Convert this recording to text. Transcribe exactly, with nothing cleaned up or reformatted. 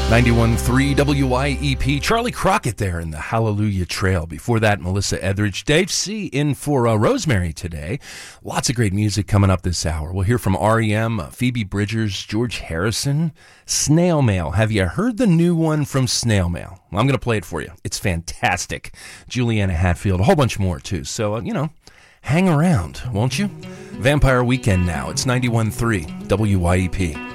ninety-one point three W Y E P. Charlie Crockett there in the Hallelujah Trail. Before that, Melissa Etheridge. Dave C. in for uh, Rosemary today. Lots of great music coming up this hour. We'll hear from R E M, uh, Phoebe Bridgers, George Harrison, Snail Mail. Have you heard the new one from Snail Mail? Well, I'm going to play it for you. It's fantastic. Juliana Hatfield, a whole bunch more too. So, uh, you know, hang around, won't you? Vampire Weekend now. It's ninety-one point three W Y E P.